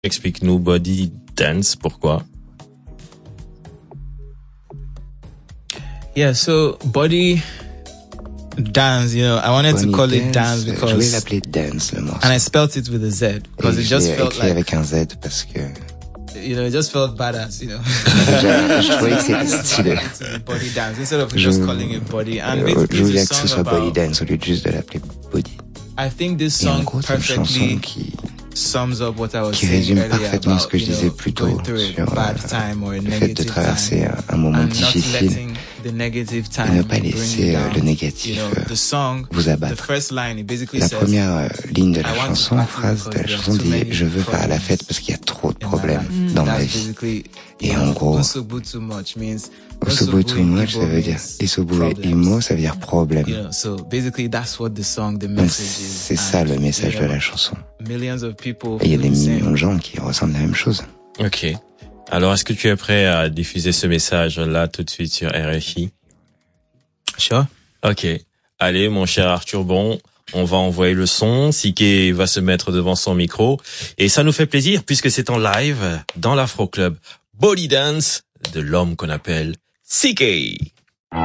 Explique-nous Body Dance, pourquoi? Yeah, so Body Dance, I wanted to call it dance because je voulais l'appeler dance le morceau. And I spelt it with a Z because it just felt écrit avec un Z parce que it just felt badass, je trouvais que c'était stylé. Body Dance instead of just calling it Body. And je voulais que ce soit Body Dance au lieu de juste de l'appeler Body. I think this song perfectly sums up what I was qui saying résume parfaitement ce que je disais plus tôt sur le fait de traverser un moment difficile et ne pas laisser le négatif vous abattre. La première ligne de la chanson, phrase de la chanson dit « Je veux faire la fête parce qu'il y a trop de problèmes dans ma vie ». Et en gros, Osobu too much, ça veut dire Isobu et Imo, ça veut dire problème. Donc c'est ça le message de la chanson. Et il y a des millions de gens qui ressentent la même chose. Ok. Alors, est-ce que tu es prêt à diffuser ce message là tout de suite sur RFI? Sure. Ok. Allez, mon cher Arthur Bon, on va envoyer le son. Siké va se mettre devant son micro. Et ça nous fait plaisir puisque c'est en live dans l'Afro Club Body Dance de l'homme qu'on appelle Siké.